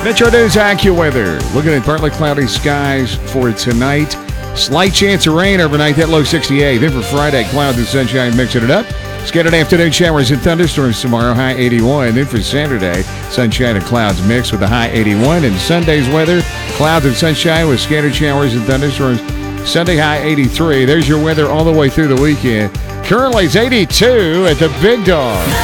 Metro News AccuWeather. Looking at partly cloudy skies for tonight. Slight chance of rain overnight, that low 68. Then for Friday, clouds and sunshine mixing it up. Scattered afternoon showers and thunderstorms tomorrow, high 81. Then for Saturday, sunshine and clouds mixed with a high 81. And Sunday's weather, clouds and sunshine with scattered showers and thunderstorms. Sunday, high 83. There's your weather all the way through the weekend. Currently, it's 82 at the Big Dog.